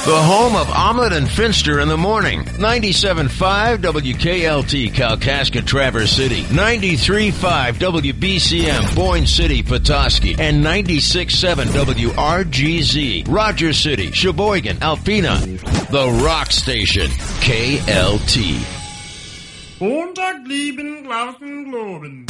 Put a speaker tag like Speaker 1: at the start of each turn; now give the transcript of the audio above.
Speaker 1: The home of Omelet and Finster in the morning. 97.5 WKLT, Kalkaska, Traverse City. 93.5 WBCM, Boyne City, Petoskey. And 96.7 WRGZ, Rogers City, Sheboygan, Alpena. The Rock Station, KLT.
Speaker 2: Montag lieben Glauben, Globen.